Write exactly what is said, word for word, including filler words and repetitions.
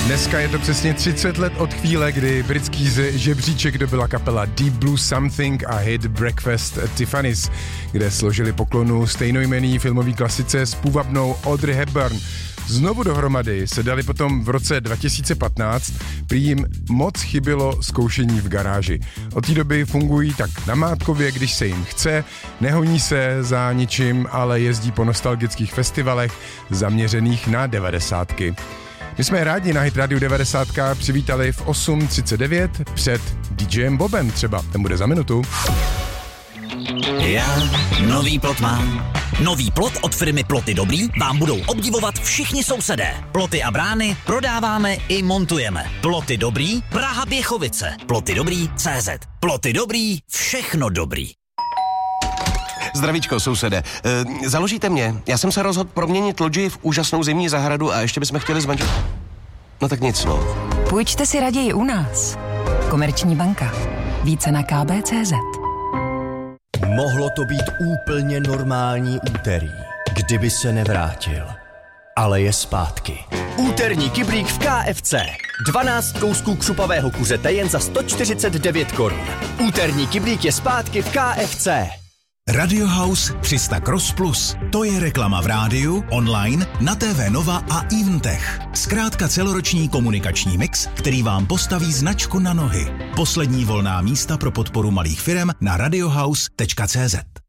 Dneska je to přesně třicet let od chvíle, kdy britský žebříček dobyla kapela Deep Blue Something a hit Breakfast at Tiffany's, kde složili poklonu stejnojmenný filmový klasice s půvabnou Audrey Hepburn. Znovu dohromady se dali potom v roce dva tisíce patnáct, prý jim moc chybělo zkoušení v garáži. Od té doby fungují tak namátkově, když se jim chce, nehoní se za ničím, ale jezdí po nostalgických festivalech zaměřených na devadesátky. My jsme rádi na Hit Radio devadesát přivítali v osm třicet devět před DJem Bobem třeba, ten bude za minutu. Já nový plot mám. Nový plot od firmy Ploty Dobrý vám budou obdivovat všichni sousedé. Ploty a brány prodáváme i montujeme. Ploty Dobrý, Praha Běchovice. Ploty Dobrý tečka cé zet. Ploty Dobrý, všechno dobrý. Zdravíčko, sousede. E, založíte mě? Já jsem se rozhodl proměnit lodži v úžasnou zimní zahradu a ještě bychom chtěli zmanžit... No tak nic, no. Půjčte si raději u nás. Komerční banka. Více na ká bé tečka cé zet. Mohlo to být úplně normální úterý, kdyby se nevrátil. Ale je zpátky. Úterní kyblík v ká ef cé. dvanáct kousků křupavého kuřete jen za sto čtyřicet devět korun. Úterní kyblík je zpátky v ká ef cé. Radio House tři sta Cross Plus. To je reklama v rádiu, online, na té vé Nova a Eventech. Zkrátka celoroční komunikační mix, který vám postaví značku na nohy. Poslední volná místa pro podporu malých firem na radiohouse tečka cé zet.